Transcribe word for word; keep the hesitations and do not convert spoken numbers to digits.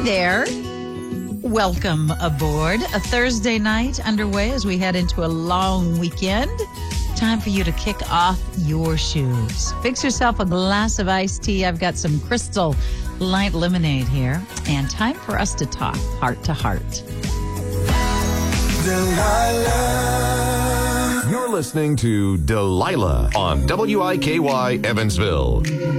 there. Welcome aboard. A Thursday night underway as we head into a long weekend. Time for you to kick off your shoes. Fix yourself a glass of iced tea. I've got some Crystal Light Lemonade here. And time for us to talk heart to heart. Delilah. You're listening to Delilah on W I K Y Evansville.